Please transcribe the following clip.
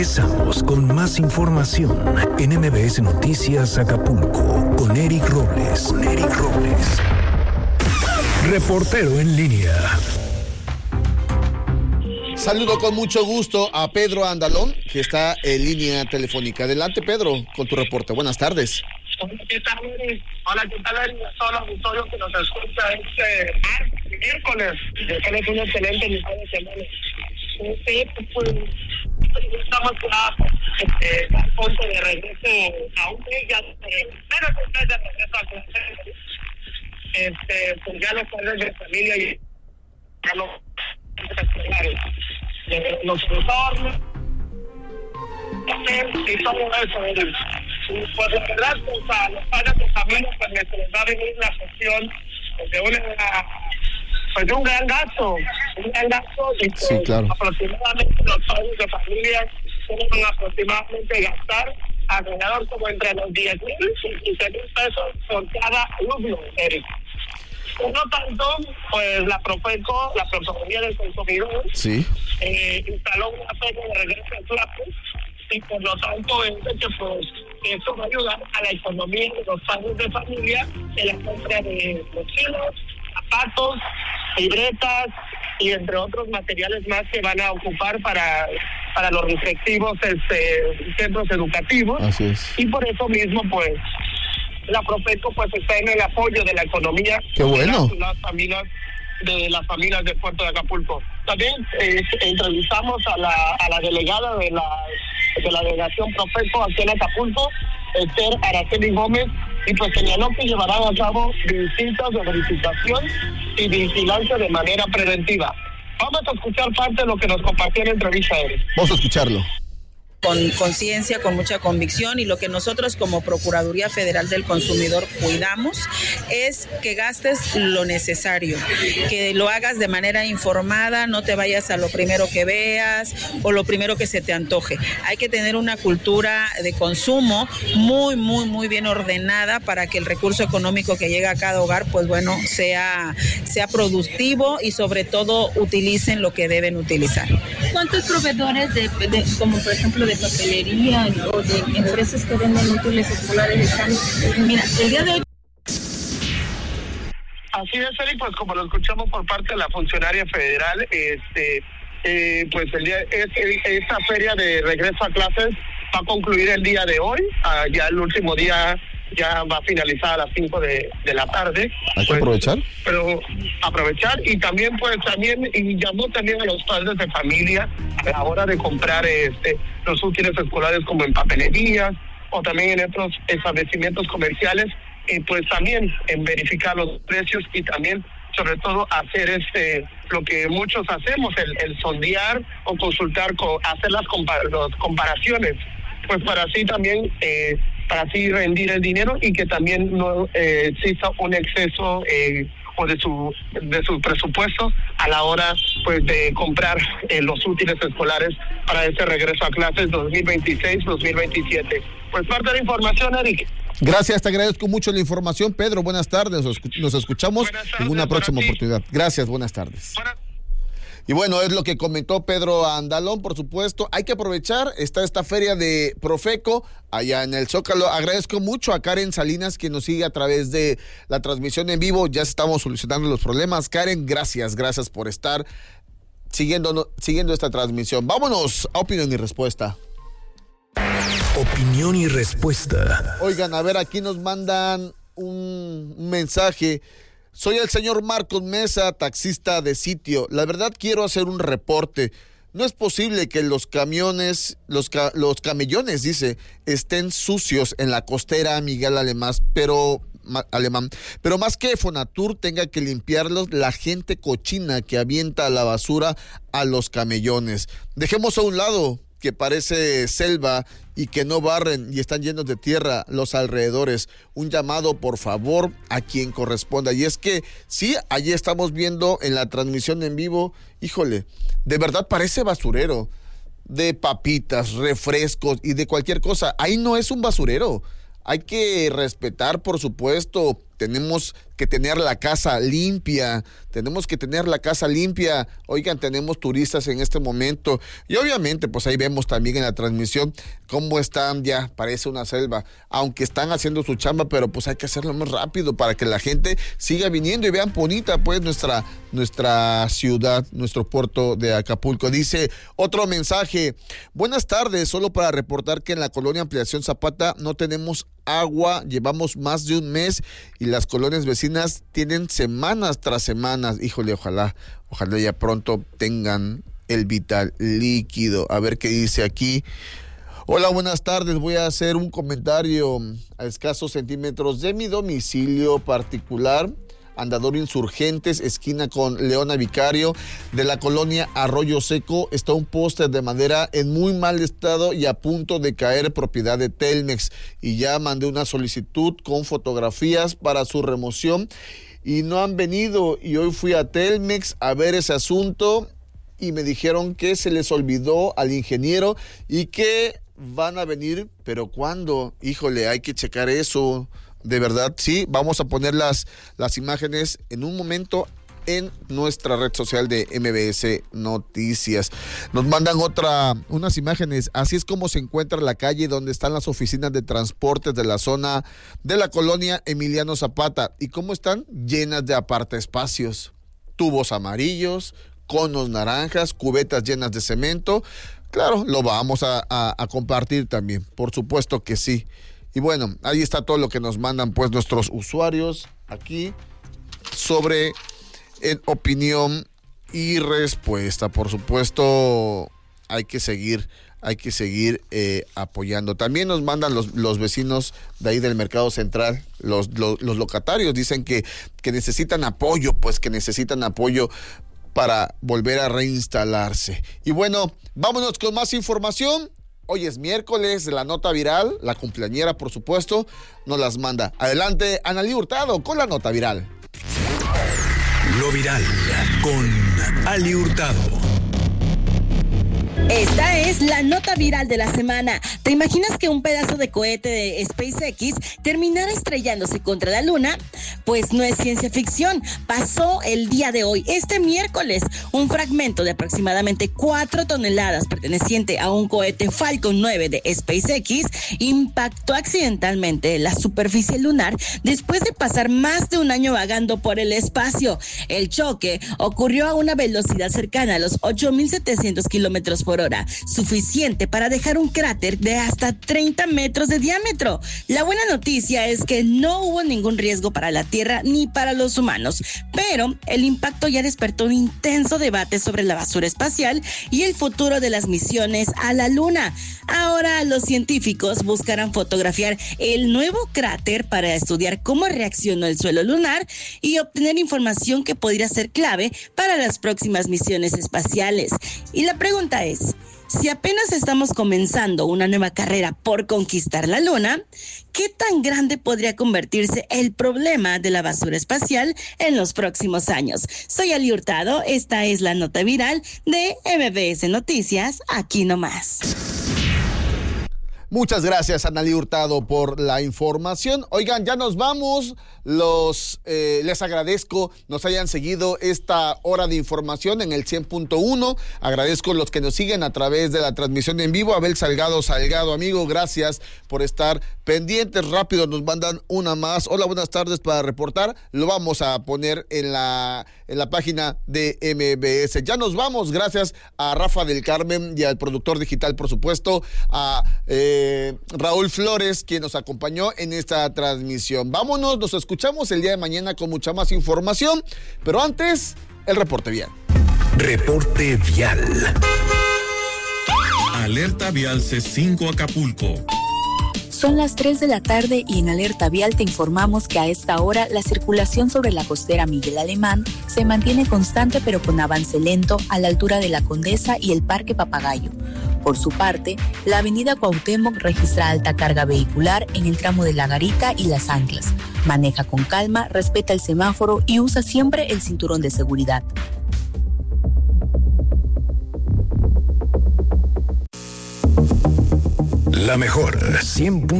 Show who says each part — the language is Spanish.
Speaker 1: Empezamos con más información en MBS Noticias Acapulco con Eric Robles. Reportero en línea.
Speaker 2: Saludo con mucho gusto a Pedro Andalón, que está en línea telefónica. Adelante, Pedro, con tu reporte. Buenas tardes.
Speaker 3: ¿Qué tal, Eric? Hola, ¿qué tal, Eric? A todos los auditores que nos escucha miércoles. Después de un excelente inicio de semana. Sí, pues estamos ya a punto de regreso a un mes, ya pero después de regreso a clase, pues ya los padres de familia y ya los uniformes y todo eso. Pues la verdad, pues a los padres de familia pues les va a venir la cuestión de un gran gasto, y pues,
Speaker 2: sí, claro.
Speaker 3: Aproximadamente los padres de familia tienen aproximadamente gastar alrededor como entre los 10,000 y 15,000 pesos por cada alumno, Eric. Por lo tanto, pues la Profeco, la Procuraduría del Consumidor,
Speaker 2: sí,
Speaker 3: instaló una feria de regreso a clases y por lo tanto es de que pues eso va a ayudar a la economía de los padres de familia en la compra de mochilas, zapatos, libretas y entre otros materiales más que van a ocupar para los respectivos centros educativos.
Speaker 2: Así es.
Speaker 3: Y por eso mismo pues la Profeco pues está en el apoyo de la economía.
Speaker 2: ¡Qué bueno!
Speaker 3: De las familias del puerto de Acapulco. También entrevistamos a la delegada de la delegación Profeco aquí en Acapulco, Esther Araceli Gómez, y pues señaló que llevarán a cabo visitas de verificación y vigilancia de manera preventiva. Vamos a escuchar parte de lo que nos compartió en la entrevista a él.
Speaker 2: Vamos a escucharlo.
Speaker 4: Con conciencia, con mucha convicción, y lo que nosotros como Procuraduría Federal del Consumidor cuidamos es que gastes lo necesario, que lo hagas de manera informada, no te vayas a lo primero que veas o lo primero que se te antoje. Hay que tener una cultura de consumo muy bien ordenada para que el recurso económico que llega a cada hogar, pues bueno, sea productivo y sobre todo utilicen lo que deben utilizar.
Speaker 5: ¿Cuántos proveedores de como por ejemplo de papelería o de empresas que venden útiles escolares están? Mira, el día de hoy.
Speaker 3: Así es, Eric, pues como lo escuchamos por parte de la funcionaria federal, pues esta feria de regreso a clases va a concluir el día de hoy, ya el último día ya va a finalizar a las 5 de la tarde.
Speaker 2: Hay que aprovechar.
Speaker 3: Pero aprovechar y también y llamó también a los padres de familia a la hora de comprar los útiles escolares como en papelerías o también en otros establecimientos comerciales, pues también en verificar los precios y también sobre todo hacer lo que muchos hacemos, el sondear o consultar, hacer las comparaciones, pues para así también para así rendir el dinero y que también no exista un exceso o de su presupuesto a la hora pues de comprar los útiles escolares para ese regreso a clases 2026-2027. Pues parte de la información, Eric.
Speaker 2: Gracias, te agradezco mucho la información, Pedro. Buenas tardes, nos escuchamos en una próxima oportunidad. Gracias, buenas tardes. Y bueno, es lo que comentó Pedro Andalón, por supuesto. Hay que aprovechar, está esta feria de Profeco allá en el Zócalo. Agradezco mucho a Karen Salinas, que nos sigue a través de la transmisión en vivo. Ya estamos solucionando los problemas. Karen, gracias por estar siguiendo esta transmisión. Vámonos a Opinión y Respuesta.
Speaker 1: Opinión y Respuesta.
Speaker 2: Oigan, a ver, aquí nos mandan un mensaje. Soy el señor Marcos Mesa, taxista de sitio. La verdad quiero hacer un reporte. No es posible que los camiones, los camellones, dice, estén sucios en la costera Miguel Alemán, pero más que Fonatur tenga que limpiarlos la gente cochina que avienta la basura a los camellones. Dejemos a un lado que parece selva y que no barren y están llenos de tierra los alrededores. Un llamado, por favor, a quien corresponda. Y es que sí, allí estamos viendo en la transmisión en vivo, híjole, de verdad parece basurero, de papitas, refrescos y de cualquier cosa. Ahí no es un basurero. Hay que respetar, por supuesto, tenemos que tener la casa limpia. Oigan, tenemos turistas en este momento y obviamente pues ahí vemos también en la transmisión cómo están, ya parece una selva, aunque están haciendo su chamba, pero pues hay que hacerlo más rápido para que la gente siga viniendo y vean bonita pues nuestra ciudad, nuestro puerto de Acapulco. Dice otro mensaje: buenas tardes, solo para reportar que en la colonia Ampliación Zapata no tenemos agua, llevamos más de un mes y las colonias vecinas tienen semanas tras semanas. Híjole, ojalá ya pronto tengan el vital líquido. A ver qué dice aquí. Hola, buenas tardes. Voy a hacer un comentario a escasos centímetros de mi domicilio particular. Andador Insurgentes, esquina con Leona Vicario, de la colonia Arroyo Seco, está un poste de madera en muy mal estado y a punto de caer, propiedad de Telmex, y ya mandé una solicitud con fotografías para su remoción y no han venido, y hoy fui a Telmex a ver ese asunto y me dijeron que se les olvidó al ingeniero y que van a venir, pero ¿cuándo? Híjole, hay que checar eso. De verdad, sí, vamos a poner las imágenes en un momento en nuestra red social de MBS Noticias. Nos mandan unas imágenes. Así es como se encuentra la calle donde están las oficinas de transportes de la zona de la colonia Emiliano Zapata. ¿Y cómo están? Llenas de apartaespacios, tubos amarillos, conos naranjas, cubetas llenas de cemento. Claro, lo vamos a compartir también, por supuesto que sí. Y bueno, ahí está todo lo que nos mandan pues nuestros usuarios aquí sobre opinión y respuesta. Por supuesto, hay que seguir apoyando. También nos mandan los vecinos de ahí del Mercado Central, los locatarios, dicen que necesitan apoyo, para volver a reinstalarse. Y bueno, vámonos con más información. Hoy es miércoles de la nota viral, la cumpleañera, por supuesto, nos las manda. Adelante, Analí Hurtado, con la nota viral.
Speaker 1: Lo viral, con Ali Hurtado.
Speaker 6: Esta es la nota viral de la semana. ¿Te imaginas que un pedazo de cohete de SpaceX terminara estrellándose contra la luna? Pues no es ciencia ficción. Pasó el día de hoy, este miércoles. Un fragmento de aproximadamente 4 toneladas perteneciente a un cohete Falcon 9 de SpaceX impactó accidentalmente la superficie lunar después de pasar más de un año vagando por el espacio. El choque ocurrió a una velocidad cercana a los 8,700 kilómetros por hora, suficiente para dejar un cráter de hasta 30 metros de diámetro. La buena noticia es que no hubo ningún riesgo para la Tierra ni para los humanos, pero el impacto ya despertó un intenso debate sobre la basura espacial y el futuro de las misiones a la Luna. Ahora los científicos buscarán fotografiar el nuevo cráter para estudiar cómo reaccionó el suelo lunar y obtener información que podría ser clave para las próximas misiones espaciales. Y la pregunta es, si apenas estamos comenzando una nueva carrera por conquistar la Luna, ¿qué tan grande podría convertirse el problema de la basura espacial en los próximos años? Soy Ali Hurtado, esta es la nota viral de MBS Noticias, aquí nomás.
Speaker 2: Muchas gracias, Analí Hurtado, por la información. Oigan, ya nos vamos. Les agradezco nos hayan seguido esta hora de información en el 100.1. Agradezco a los que nos siguen a través de la transmisión en vivo. Abel Salgado, amigo, gracias por estar pendientes. Rápido nos mandan una más. Hola, buenas tardes, para reportar. Lo vamos a poner en la página de MBS. Ya nos vamos. Gracias a Rafa del Carmen y al productor digital, por supuesto, a Raúl Flores, quien nos acompañó en esta transmisión. Vámonos, nos escuchamos el día de mañana con mucha más información, pero antes, el reporte vial.
Speaker 1: Reporte vial.
Speaker 7: Alerta vial C5 Acapulco.
Speaker 8: Son las 3 de la tarde y en Alerta Vial te informamos que a esta hora la circulación sobre la costera Miguel Alemán se mantiene constante pero con avance lento a la altura de la Condesa y el Parque Papagayo. Por su parte, la avenida Cuauhtémoc registra alta carga vehicular en el tramo de La Garita y Las Anclas. Maneja con calma, respeta el semáforo y usa siempre el cinturón de seguridad.
Speaker 1: La mejor 100.